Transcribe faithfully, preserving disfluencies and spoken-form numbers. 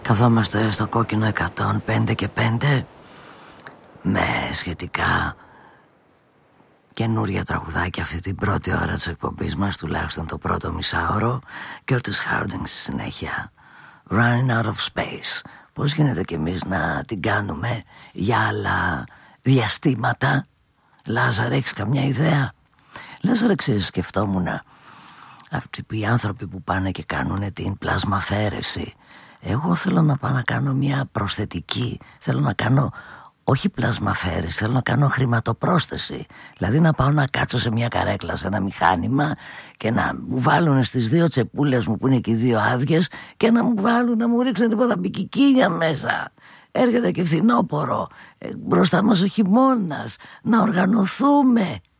Καθόμαστε στο κόκκινο εκατόν πέντε και πέντε με σχετικά καινούρια τραγουδάκια αυτή την πρώτη ώρα της εκπομπής μας, τουλάχιστον το πρώτο μισάωρο. Curtis Harding στη συνέχεια, Running Out of Space. Πώς γίνεται κι εμείς να την κάνουμε για άλλα διαστήματα? Λάζαρε, έχεις καμιά ιδέα? Λάζαρε, ξέρεις, σκεφτόμουν αυτοί οι άνθρωποι που πάνε και κάνουν την πλασμαφέρεση. Εγώ θέλω να πάω να κάνω μια προσθετική, θέλω να κάνω όχι πλασμαφέρεση, θέλω να κάνω χρηματοπρόσθεση. Δηλαδή να πάω να κάτσω σε μια καρέκλα, σε ένα μηχάνημα και να μου βάλουν στις δύο τσεπούλες μου που είναι και οι δύο άδειες και να μου βάλουν, να μου ρίξουν τίποτα μπικικίνια μέσα. Έρχεται και φθινόπορο, ε, μπροστά μας ο χειμώνας, να οργανωθούμε.